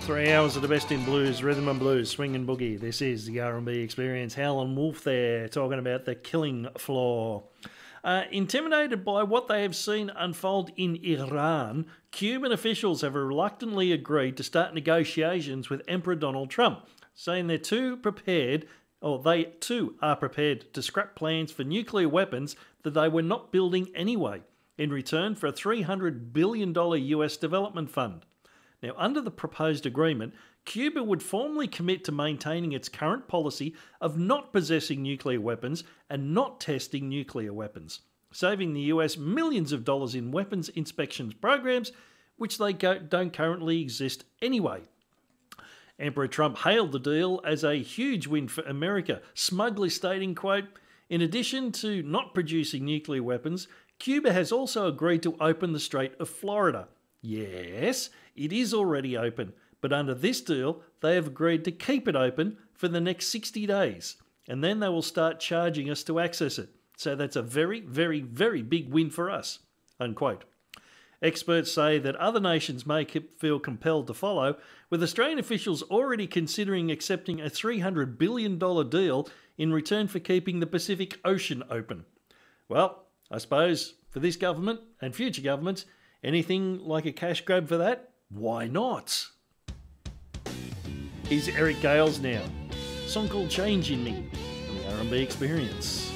3 hours of the best in blues, rhythm and blues, swing and boogie. This is the R&B Experience. Howlin' Wolf there, talking about the killing floor. Intimidated by what they have seen unfold in Iran, Cuban officials have reluctantly agreed to start negotiations with Emperor Donald Trump, saying they too are prepared to scrap plans for nuclear weapons that they were not building anyway, in return for a $300 billion US development fund. Now, under the proposed agreement, Cuba would formally commit to maintaining its current policy of not possessing nuclear weapons and not testing nuclear weapons, saving the US millions of dollars in weapons inspections programs, which they don't currently exist anyway. Emperor Trump hailed the deal as a huge win for America, smugly stating, quote, "In addition to not producing nuclear weapons, Cuba has also agreed to open the Strait of Florida. Yes, it is already open, but under this deal, they have agreed to keep it open for the next 60 days, and then they will start charging us to access it. So that's a very, very, very big win for us," unquote. Experts say that other nations may feel compelled to follow, with Australian officials already considering accepting a $300 billion deal in return for keeping the Pacific Ocean open. Well, I suppose for this government and future governments, anything like a cash grab for that? Why not? Here's Eric Gales now. A song called Change in Me from the R&B Experience.